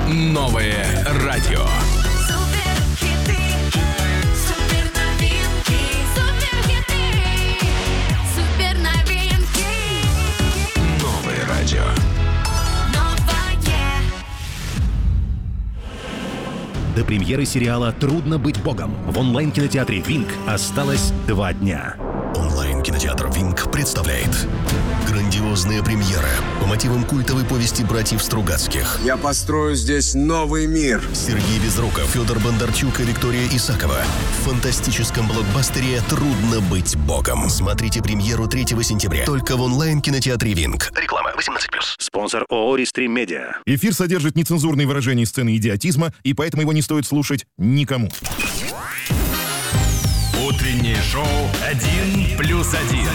Новое радио. Новое радио. До премьеры сериала «Трудно быть богом» в онлайн-кинотеатре «Винк» осталось 2 дня. Онлайн-кинотеатр «Винк» представляет грандиозная премьера по мотивам культовой повести братьев Стругацких. Я построю здесь новый мир. Сергей Безруков, Федор Бондарчук и Виктория Исакова. В фантастическом блокбастере «Трудно быть богом». Смотрите премьеру 3 сентября. Только в онлайн-кинотеатре «Винк». Реклама 18+. Спонсор ООО «Рестрим Медиа». Эфир содержит нецензурные выражения и сцены идиотизма, и поэтому его не стоит слушать никому. Утреннее шоу «1+1».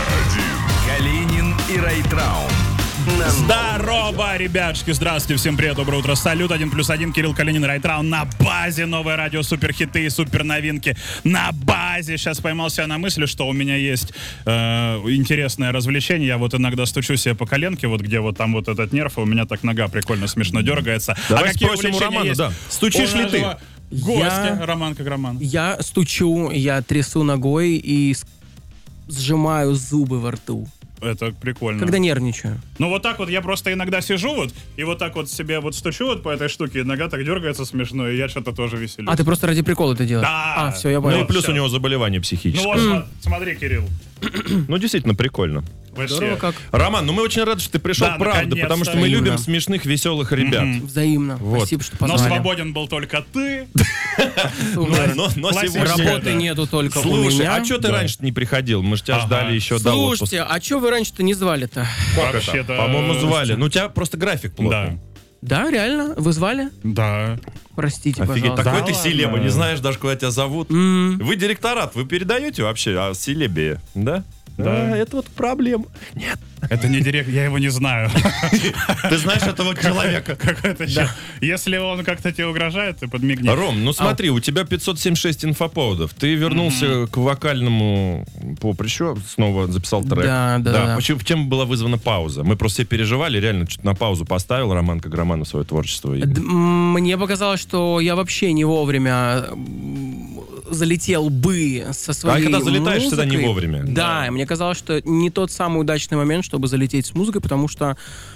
Калинин и Райтрау. Здорово, ребятушки, здравствуйте, всем привет, доброе утро, салют, 1+1, Кирилл, Калинин, Райтрау, на базе новое радио, суперхиты и суперновинки, на базе. Сейчас поймал себя на мысли, что у меня есть интересное развлечение, я вот иногда стучу себе по коленке, вот где вот там вот этот нерв, и у меня так нога прикольно смешно дергается. Давай какие спросим у увлечения Романа, есть? да. Стучишь ли ты? Гостя, Роман как Роман. Я стучу, я трясу ногой и сжимаю зубы во рту. Это прикольно. Когда нервничаю. Ну вот так вот я просто иногда сижу вот, и вот так вот себе вот стучу вот по этой штуке, и нога так дергается смешно, и я что-то тоже веселюсь. А ты просто ради прикола это делаешь? Да. Все, я понял. Ну и плюс всё. у него заболевание Ну психическое. вот, смотри, Кирилл. Ну, действительно прикольно. Вообще. Здорово как. Роман, ну мы очень рады, что ты пришел, Да, правда, наконец-то. потому что мы Взаимно. любим смешных, веселых ребят. Взаимно. Вот. Спасибо, что Но позвали. свободен был только ты. Супер. Но Классика. сегодня... Работы нету только у Слушай, меня. а что ты раньше не приходил? Мы же тебя Ага. ждали еще до отпуска. Слушайте, а чё вы раньше-то не звали-то? Как Вообще-то- это? По-моему, звали. Ну, у тебя просто график плотный. Да. Да, реально? Вы звали? Да. Простите, Офигеть, пожалуйста. такой Да ты ладно. селеба, не знаешь даже, куда тебя зовут. Вы директорат, вы передаете вообще о селебе, да? Да. Это вот проблема. Нет. Это не директор, я его не знаю. Ты знаешь этого человека? Как это еще? Если он как-то тебе угрожает, ты подмигни. Ром, ну смотри, у тебя 576 инфоповодов. Ты вернулся к вокальному поприщу, снова записал трек. Да. Почему, чем была вызвана пауза? Мы просто все переживали, реально чуть на паузу поставил Роман Каграманов свое творчество. И- Мне показалось, что я вообще не вовремя залетел бы со своей когда залетаешь, всегда не музыкой. вовремя. Да, и мне казалось, что не тот самый удачный момент, чтобы залететь с музыкой, потому что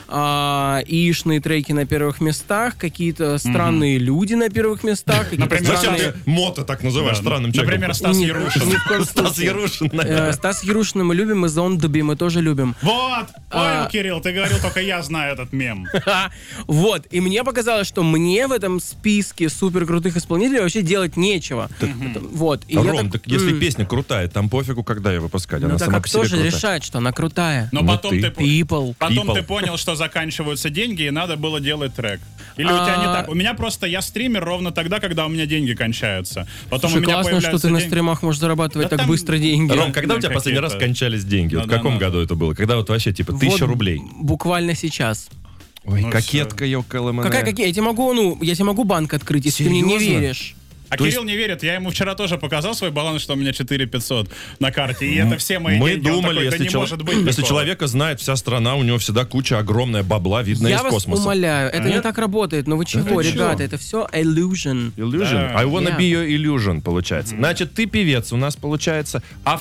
ишные треки на первых местах, какие-то странные люди на первых местах, какие-то Например, Зачем странные... ты мото так называешь странным человеком? Например, Стас Нет, Ярушин. ни в коем Стас случае. Ярушин, наверное. Стас Ярушина мы любим, и Зондоби мы тоже любим. Вот! Понял, Кирилл, ты говорил, только я знаю этот мем. Вот, и мне показалось, что мне в этом списке супер крутых исполнителей вообще делать нечего. Вот, и я Ром, так если песня крутая, там пофигу, когда ее выпускали. Ну Она так сама а по кто себе же крутая. решает, что она крутая? Но Ну потом ты. ты... People. Потом People. ты понял, что заканчиваются деньги, и надо было делать трек. Или у тебя не так? У меня просто, я стример ровно тогда, когда у меня деньги кончаются. Потом Слушай, у меня классно, что появляются ты на деньги. стримах можешь зарабатывать Да так там- быстро деньги. Ром, когда у тебя Ну, последний раз какие-то. кончались деньги? Вот в Да, каком да. году это было? Когда вот вообще типа 1000 Вот рублей? Буквально сейчас. Ой, Ну кокетка, ёкала Какие? Я тебе могу банк открыть, если ты мне не Серьезно? веришь. А То Кирилл не верит, я ему вчера тоже показал свой баланс, что у меня 4500 на карте, и это все мои Мы деньги. Он думали, такой, да если, не может быть если такого. человека знает вся страна, у него всегда куча огромная бабла, видно Я из вас космоса. умоляю, это не так работает. Ну вы чего, ты ребята, чё? это все illusion. Illusion. Да. I wanna Yeah. be your illusion, получается. Значит, ты певец, у нас получается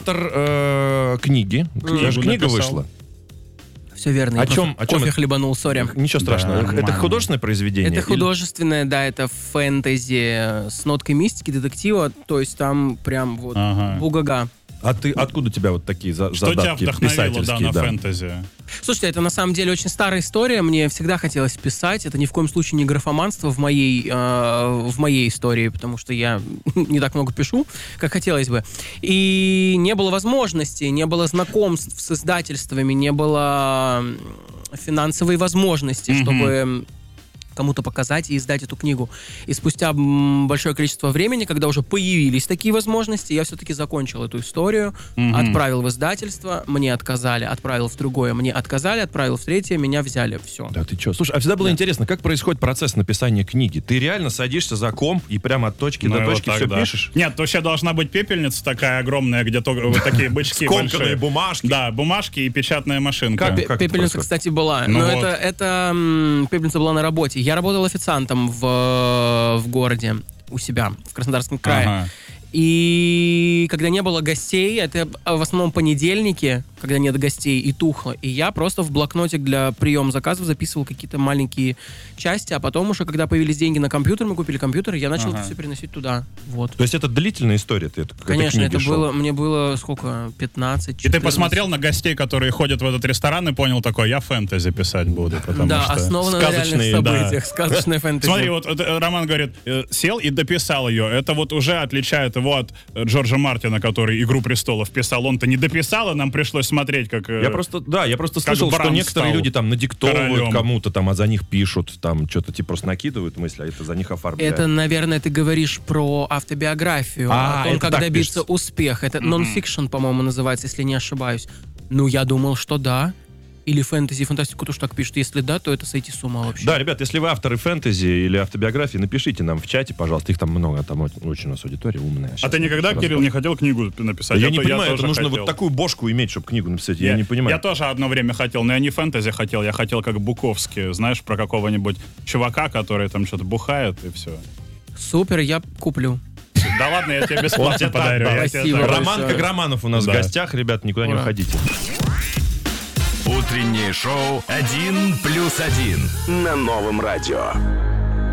автор книги. Даже книга написал. вышла. Все верно. О я чем- просто о чем кофе это? хлебанул, сори. Ничего страшного. Это нормально. художественное произведение? Это или- художественное, да, это фэнтези с ноткой мистики, детектива, то есть там прям вот Ага. бугага. А ты откуда у тебя вот такие Что тебя задатки вдохновило, да, писательские? на да? фэнтези? Слушайте, это на самом деле очень старая история, мне всегда хотелось писать, это ни в коем случае не графоманство в моей истории, потому что я не так много пишу, как хотелось бы. И не было возможности, не было знакомств с издательствами, не было финансовой возможности, чтобы кому-то показать и издать эту книгу. И спустя большое количество времени, когда уже появились такие возможности, я все-таки закончил эту историю, отправил в издательство, мне отказали, отправил в другое, мне отказали, отправил в третье, меня взяли, все. Да ты что? Слушай, а всегда было интересно, как происходит процесс написания книги? Ты реально садишься за комп и прямо от точки Ну, до и вот точки так, все да. пишешь? Нет, вообще должна быть пепельница такая огромная, где вот такие бычки Скомканные большие. бумажки. Да, бумажки и печатная машинка. Как это Пепельница, происходит? кстати, была. Ну Но вот. это пепельница была на работе. Я работал официантом в городе у себя, в Краснодарском крае. Ага. И когда не было гостей, это в основном понедельники, когда нет гостей, и тухло. И я просто в блокнотик для приема заказов записывал какие-то маленькие части, а потом уже, когда появились деньги на компьютер, мы купили компьютер, я начал это все переносить туда. Вот. То есть это длительная история? Ты Конечно, это было, мне было сколько, 15, 14. И ты посмотрел на гостей, которые ходят в этот ресторан, и понял такой, я фэнтези писать буду, потому да, что... основано на реальных событиях, да. сказочная фэнтези. Смотри, вот Роман говорит, сел и дописал ее. Это вот уже отличает его от Джорджа Мартина, который «Игру престолов» писал. Он-то не дописал, и нам пришлось смотреть, как... Я просто слышал, что некоторые люди там надиктовывают королем. Кому-то, там, а за них пишут, там, что-то типа просто накидывают мысли, а это за них оформляют. Это, наверное, ты говоришь про автобиографию, о том, это как так добиться пишется. успеха. Это нон-фикшн, по-моему, называется, если не ошибаюсь. Ну, я думал, что да. Или фэнтези, фантастику тоже так пишут. Если да, то это сойти с ума вообще. Да, ребят, если вы авторы фэнтези или автобиографии, напишите нам в чате, пожалуйста. Их там много, там очень у нас аудитория умная. А ты никогда, Кирилл, не хотел книгу написать? Я не понимаю, это тоже нужно хотел. вот такую бошку иметь, чтобы книгу написать. Я не понимаю. Я тоже одно время хотел, но я не фэнтези хотел, я хотел как Буковский, знаешь, про какого-нибудь чувака, который там что-то бухает и все. Супер, я куплю. Да ладно, я тебе бесплатно подарю. я тебе Спасибо. так- Роман Каграманов у нас в Да. гостях, ребят, никуда не Ура. уходите. Утреннее шоу «1+1» на Новом радио.